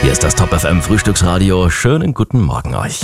Hier ist das Top FM Frühstücksradio. Schönen guten Morgen euch.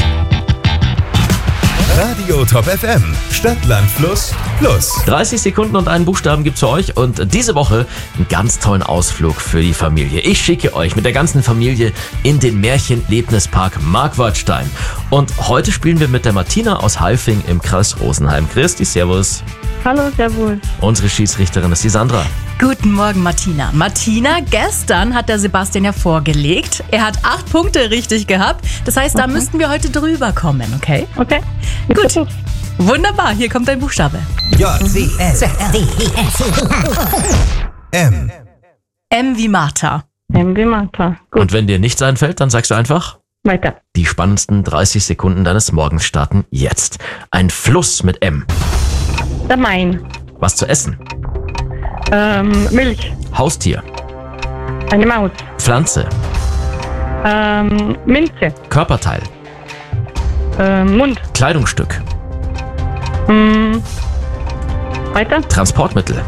Radio Top FM. Stadt, Land, Fluss, Plus. 30 Sekunden und einen Buchstaben gibt's für euch und diese Woche einen ganz tollen Ausflug für die Familie. Ich schicke euch mit der ganzen Familie in den Märchenerlebnispark Marquardstein. Und heute spielen wir mit der Martina aus Halfing im Kreis Rosenheim. Christi, servus. Hallo, servus. Unsere Schiedsrichterin ist die Sandra. Guten Morgen, Martina. Martina, gestern hat der Sebastian ja vorgelegt. Er hat 8 Punkte richtig gehabt. Das heißt, da müssten wir heute drüber kommen, okay? Okay. Gut. Wunderbar, hier kommt dein Buchstabe. J, C, S, D, E, F, M. M wie Martha. M wie Martha. Gut, Und wenn dir nichts einfällt, dann sagst du einfach, weiter. die spannendsten 30 Sekunden deines Morgens starten jetzt. Ein Fluss mit M. Der Main. Was zu essen. Milch. Haustier. Eine Maus. Pflanze. Minze. Körperteil. Mund. Kleidungsstück. Weiter. Transportmittel.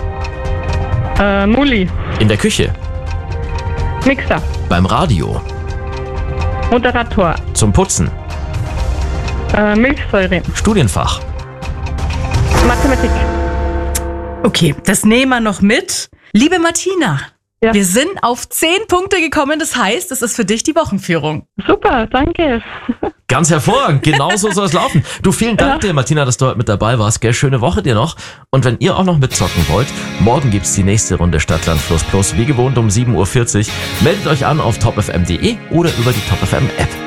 Muli. In der Küche. Mixer. Beim Radio. Moderator. Zum Putzen. Milchsäure. Studienfach. Mathematik. Okay, das nehmen wir noch mit. Liebe Martina, Ja. wir sind auf 10 Punkte gekommen. Das heißt, es ist für dich die Wochenführung. Super, danke. Ganz hervorragend, genau so soll es laufen. Du, vielen Dank dir, Martina, dass du heute mit dabei warst. Gell? Schöne Woche dir noch. Und wenn ihr auch noch mitzocken wollt, morgen gibt's die nächste Runde Stadt, Land, Fluss, Plus. Wie gewohnt um 7.40 Uhr. Meldet euch an auf topfm.de oder über die Top FM App.